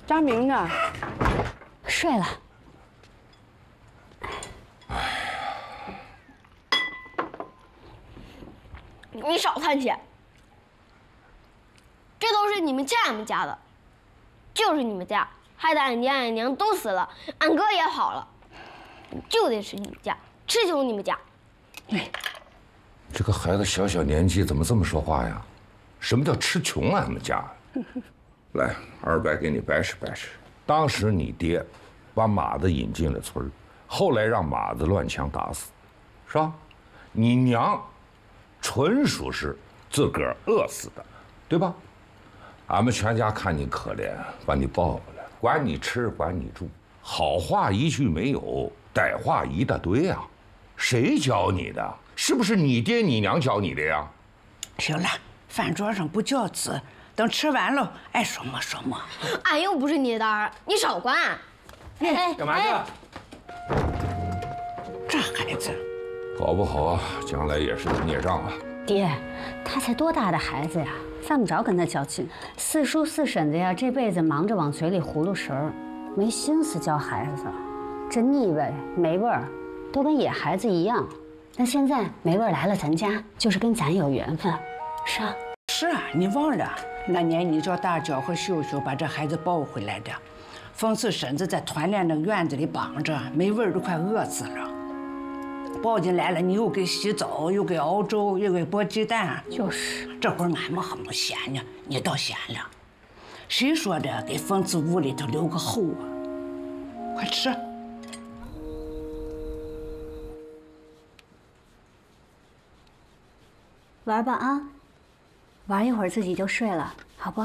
佳明呢？ 睡了。 你少叹气，这都是你们家人们家的，就是你们家害得俺爹俺娘都死了，俺哥也跑了，就得是你们家，吃穷你们家。 这个孩子小小年纪怎么这么说话呀？什么叫吃穷俺们家？来，200给你掰扯掰扯。当时你爹把马子引进了村儿，后来让马子乱枪打死，是吧？你娘纯属是自个儿饿死的，对吧？俺们全家看你可怜，把你抱回来，管你吃，管你住，好话一句没有，歹话一大堆啊！谁教你的？是不是你爹你娘教你的呀？ 行了，饭桌上不较字，等吃完了爱说么说么。 俺又不是你的儿，你少管。 哎，干嘛去？ 这孩子， 搞不好将来也是个孽障啊！ 爹，他才多大的孩子呀，犯不着跟他较劲。四叔四婶子呀，这辈子忙着往嘴里葫芦食儿，没心思教孩子。这腻味没味儿，都跟野孩子一样。但现在没味儿来了咱家，就是跟咱有缘分，是啊。 是啊，你忘了那年你叫大脚和秀秀把这孩子抱回来的，冯四婶子在团练那院子里绑着，没味儿都快饿死了。抱进来了，你又给洗澡，又给熬粥，又给剥鸡蛋， 就是这会儿俺们还没闲呢，你倒闲了。谁说的给冯四屋里头留个后啊？快吃。 玩吧啊，玩一会儿自己就睡了，好不？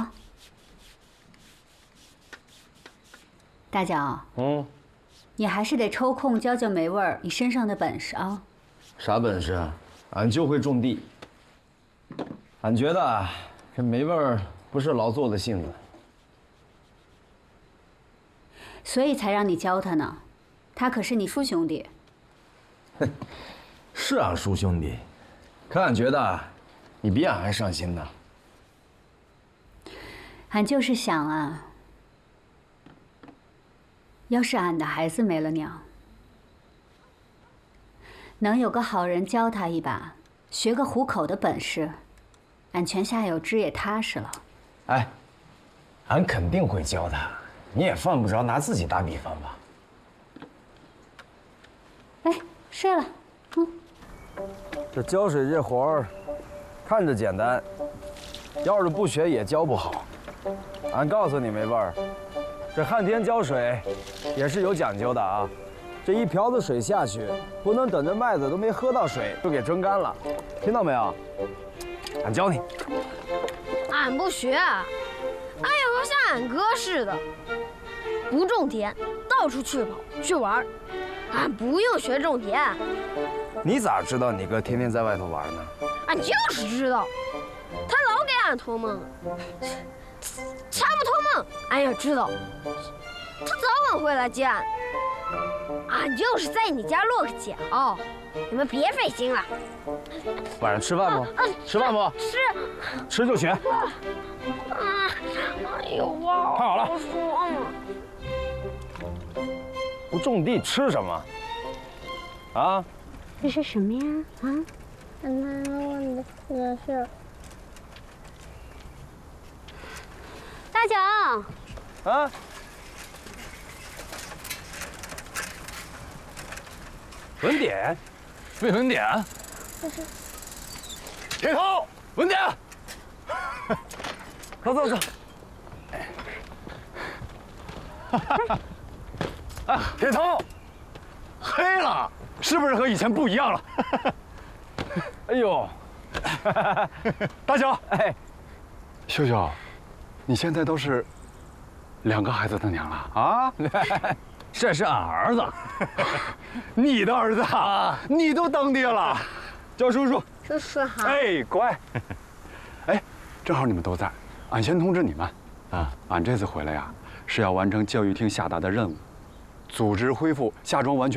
大脚，你还是得抽空教教梅味儿你身上的本事啊。 啥本事啊？俺就会种地。俺觉得啊，这梅味儿不是劳作的性子， 所以才让你教他呢。他可是你叔兄弟。 是俺叔兄弟，可俺觉得你比俺还上心呢。 俺就是想啊，要是俺的孩子没了娘，能有个好人教他一把，学个糊口的本事，俺泉下有知也踏实了。 哎，俺肯定会教他，你也犯不着拿自己打比方吧。 哎，睡了。 这浇水这活儿，看着简单，要是不学也教不好。俺告诉你梅味儿，这旱天浇水也是有讲究的啊。这一瓢子水下去，不能等着麦子都没喝到水就给蒸干了，听到没有？俺教你。 俺不学，俺也要像俺哥似的，不种田，到处去跑去玩。俺不用学种田。 你咋知道你哥天天在外头玩呢？ 俺就是知道，他老给俺托梦。他不托梦，俺也知道，他早晚会来接俺。俺就是在你家落个脚，你们别费心了。 晚上吃饭不？吃饭不？ 吃。 吃就学。 哎呦哇！ 看好了。 爽。 不种地吃什么？啊？ 这是什么呀？啊？ 妈妈，我的是。 大脚。 啊？文典，背文典。铁头，文典。走走走。哎，铁头，黑了，是不是和以前不一样了？哎呦，大脚，哎， 秀秀，你现在都是2个孩子的娘了啊？ 这是俺儿子， 你的儿子啊，你都当爹了， 叫叔叔。 叔叔好。 哎，乖。哎，正好你们都在，俺先通知你们啊，俺这次回来呀，是要完成教育厅下达的任务，组织恢复夏庄完全